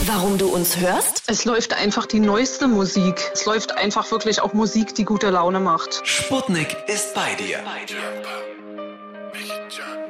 Warum du uns hörst? Es läuft einfach die neueste Musik. Es läuft einfach wirklich auch Musik, die gute Laune macht. Sputnik ist bei dir.